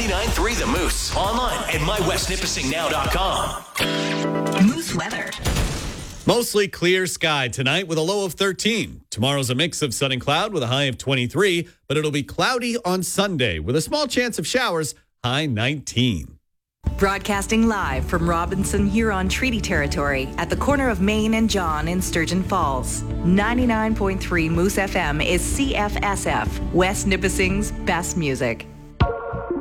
99.3 The Moose. Online at mywestnipissingnow.com. Moose weather. Mostly clear sky tonight with a low of 13. Tomorrow's a mix of sun and cloud with a high of 23, but it'll be cloudy on Sunday with a small chance of showers, high 19. Broadcasting live from Robinson Huron Treaty Territory at the corner of Main and John in Sturgeon Falls. 99.3 Moose FM is CFSF, West Nipissing's best music.